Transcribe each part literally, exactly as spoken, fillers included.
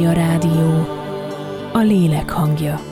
A rádió, a lélek hangja.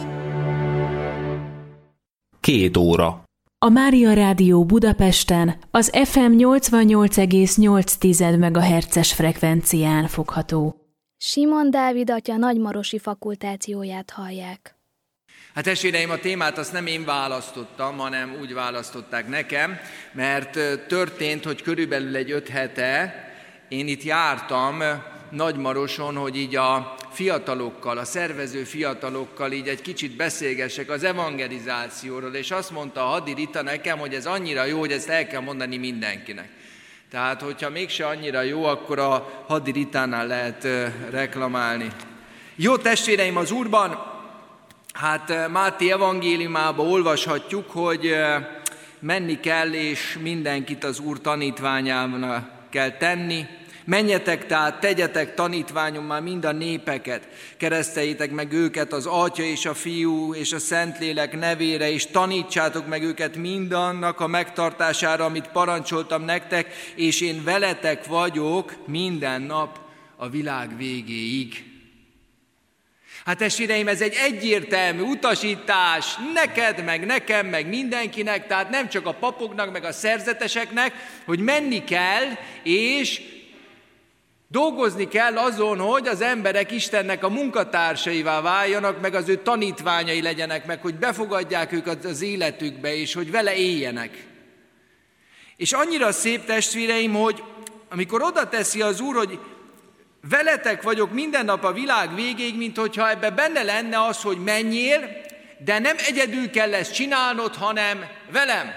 Két óra. A Mária Rádió Budapesten az ef em nyolcvannyolc egész nyolc megahertzes frekvencián fogható. Simon Dávid atya nagymarosi fakultációját hallják. Hát testvéreim, a témát azt nem én választottam, hanem úgy választották nekem, mert történt, hogy körülbelül egy öt hete én itt jártam Nagymaroson, hogy így a fiatalokkal, a szervező fiatalokkal így egy kicsit beszélgessek az evangelizációról, és azt mondta a Hadi Rita nekem, hogy ez annyira jó, hogy ezt el kell mondani mindenkinek. Tehát, hogyha mégse annyira jó, akkor a Hadi Ritánál lehet reklamálni. Jó testvéreim az Úrban, hát Máté evangéliumában olvashatjuk, hogy menni kell, és mindenkit az Úr tanítványává kell tenni. Menjetek tehát, tegyetek tanítványommá mind a népeket, kereszteljétek meg őket az Atya és a Fiú és a Szentlélek nevére, és tanítsátok meg őket mindannak a megtartására, amit parancsoltam nektek, és én veletek vagyok minden nap a világ végéig. Hát testvéreim, ez egy egyértelmű utasítás neked, meg nekem, meg mindenkinek, tehát nem csak a papoknak, meg a szerzeteseknek, hogy menni kell, és dolgozni kell azon, hogy az emberek Istennek a munkatársaivá váljanak, meg az ő tanítványai legyenek, meg hogy befogadják őket az életükbe, és hogy vele éljenek. És annyira szép testvéreim, hogy amikor oda teszi az Úr, hogy veletek vagyok minden nap a világ végéig, mint hogyha ebbe benne lenne az, hogy menjél, de nem egyedül kell ezt csinálnod, hanem velem.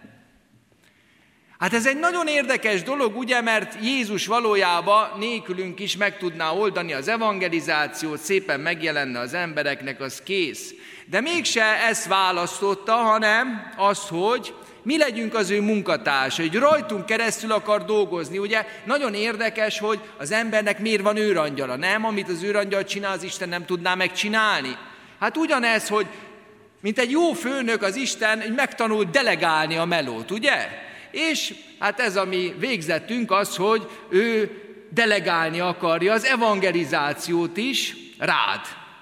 Hát ez egy nagyon érdekes dolog, ugye, mert Jézus valójában nélkülünk is meg tudná oldani az evangelizációt, szépen megjelenne az embereknek, az kész. De mégse ezt választotta, hanem az, hogy mi legyünk az ő munkatársa, hogy rajtunk keresztül akar dolgozni. Ugye nagyon érdekes, hogy az embernek miért van őrangyala, nem? Amit az őrangyal csinál, az Isten nem tudná megcsinálni. Hát ugyanez, hogy mint egy jó főnök az Isten megtanul delegálni a melót, ugye? És hát ez a mi végzetünk az, hogy ő delegálni akarja az evangelizációt is rád.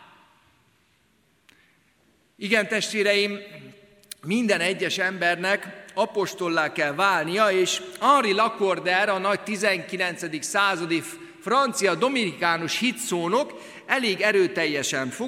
Igen, testvéreim, minden egyes embernek apostollá kell válnia, és Henri Lacordaire, a nagy tizenkilencedik századi francia dominikánus hitszónok elég erőteljesen